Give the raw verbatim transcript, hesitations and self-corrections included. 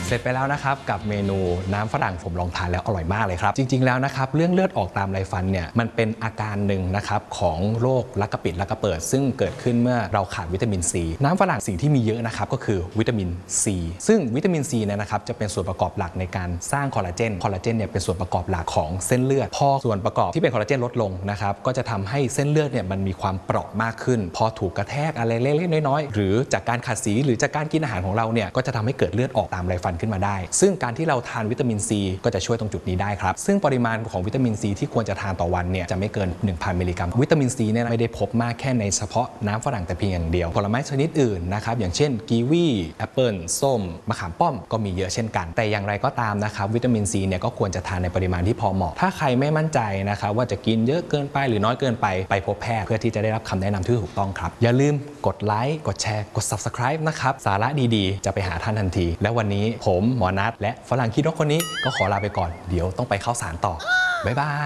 เสร็จไปแล้วนะครับกับเมนูน้ำฝรั่งผมลองทานแล้วอร่อยมากเลยครับจริงๆแล้วนะครับเรื่องเลือดออกตามไรฟันเนี่ยมันเป็นอาการหนึ่งนะครับของโรคลักกระปิดลักกระเปิดซึ่งเกิดขึ้นเมื่อเราขาดวิตามินซีน้ำฝรั่งสิ่งที่มีเยอะนะครับก็คือวิตามินซีซึ่งวิตามินซีเนี่ยนะครับจะเป็นส่วนประกอบหลักในการสร้างคอลลาเจนคอลลาเจนเนี่ยเป็นส่วนประกอบหลักของเส้นเลือดพอส่วนประกอบที่เป็นคอลลาเจนลดลงนะครับก็จะทำให้เส้นเลือดเนี่ยมันมีความเปราะมากขึ้นพอถูกกระแทกอะไรเล็กๆน้อยๆหรือจากการขัดสีหรือจากการกินอาหารของเราเนี่ยก็จะทำให้เกิดเลือดออกตามไรฟันขึ้นมาได้ซึ่งการที่เราทานวิตามินซีก็จะช่วยตรงจุดนี้ได้ครับซึ่งปริมาณของวิตามินซีที่ควรจะทานต่อวันเนี่ยจะไม่เกิน หนึ่งพัน มิลลิกรัมวิตามินซีเนี่ยไม่ได้พบมากแค่ในเฉพาะน้ำฝรั่งแต่เพียงอย่างเดียวผลไม้ชนิดอื่นนะครับอย่างเช่นกีวีแอปเปิลส้มมะขามป้อมก็มีเยอะเช่นกันแต่อย่างไรก็ตามนะครับวิตามินซีเนี่ยก็ควรจะทานในปริมาณที่พอเหมาะถ้าใครไม่มั่นใจนะครับว่าจะกินเยอะเกินไปหรือน้อยเกินไปไปพบแพทย์เพื่อที่จะได้รับคำแนะนำที่ถูกต้องครับอย่าลืมกดไลค์กดแชร์กด ซับสไครบ์ นะครับสาระดีๆจะไปหาท่านทันทีและวันนี้ผมหมอนัทและฝรั่งขี้นกคนนี้ก็ขอลาไปก่อนเดี๋ยวต้องไปเข้าสารต่อบ๊ายบาย